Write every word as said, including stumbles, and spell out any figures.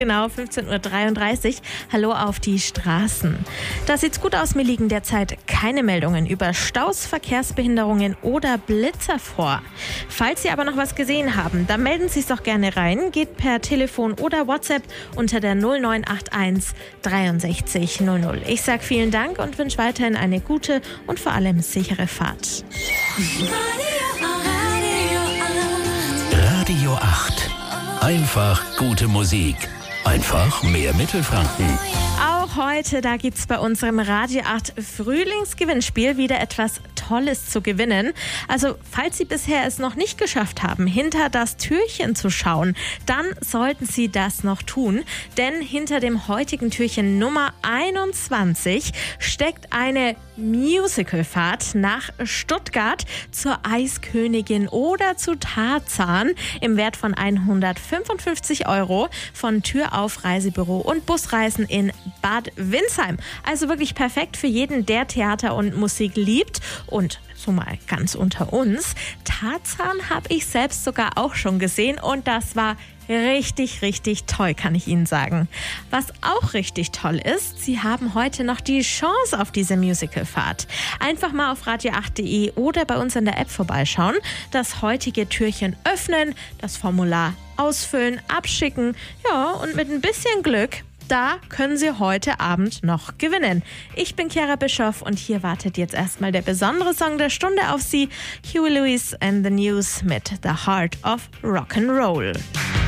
Genau, fünfzehn Uhr dreiunddreißig. Hallo auf die Straßen. Da sieht's gut aus, mir liegen derzeit keine Meldungen über Staus, Verkehrsbehinderungen oder Blitzer vor. Falls Sie aber noch was gesehen haben, dann melden Sie es doch gerne rein. Geht per Telefon oder WhatsApp unter der null neun acht eins dreiundsechzig null null. Ich sage vielen Dank und wünsche weiterhin eine gute und vor allem sichere Fahrt. Radio acht. Einfach gute Musik. Einfach mehr Mittelfranken. Auch heute, da gibt's bei unserem Radio acht Frühlingsgewinnspiel wieder etwas Tolles zu gewinnen. Also, falls Sie bisher es noch nicht geschafft haben, hinter das Türchen zu schauen, dann sollten Sie das noch tun. Denn hinter dem heutigen Türchen Nummer einundzwanzig steckt eine Musicalfahrt nach Stuttgart zur Eiskönigin oder zu Tarzan im Wert von hundertfünfundfünfzig Euro von Tür auf Reisebüro und Busreisen in Bad Windsheim. Also wirklich perfekt für jeden, der Theater und Musik liebt. Und so mal ganz unter uns, Tarzan habe ich selbst sogar auch schon gesehen und das war richtig, richtig toll, kann ich Ihnen sagen. Was auch richtig toll ist, Sie haben heute noch die Chance auf diese Musicalfahrt. Einfach mal auf radio acht punkt de oder bei uns in der App vorbeischauen, das heutige Türchen öffnen, das Formular ausfüllen, abschicken, ja, und mit ein bisschen Glück, da können Sie heute Abend noch gewinnen. Ich bin Chiara Bischoff und hier wartet jetzt erstmal der besondere Song der Stunde auf Sie. Huey Lewis and the News mit The Heart of Rock'n'Roll.